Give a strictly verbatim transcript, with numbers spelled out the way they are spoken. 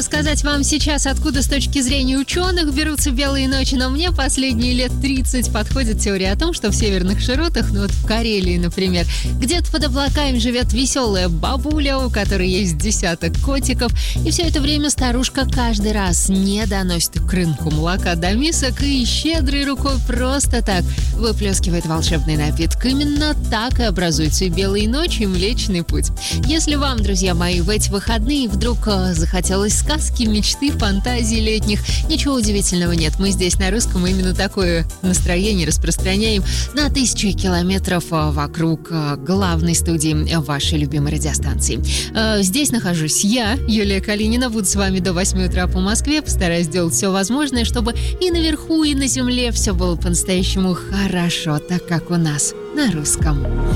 рассказать вам сейчас, откуда с точки зрения ученых берутся белые ночи, но мне последние лет тридцать подходит теория о том, что в северных широтах, ну вот в Карелии, например, где-то под облаками живет веселая бабуля, у которой есть десяток котиков, и все это время старушка каждый раз не доносит к рынку молока до мисок и щедрой рукой просто так выплескивает волшебный напиток. Именно так и образуются и белые ночи, и Млечный Путь. Если вам, друзья мои, в эти выходные вдруг захотелось сказки, мечты, фантазии летних, ничего удивительного нет. Мы здесь на русском именно такое настроение распространяем на тысячи километров вокруг главной студии вашей любимой радиостанции. Здесь нахожусь я, Юлия Калинина. Буду с вами до восьми утра по Москве. Постараюсь сделать все возможное, чтобы и наверху, и на земле все было по-настоящему хорошо, так как у нас на русском.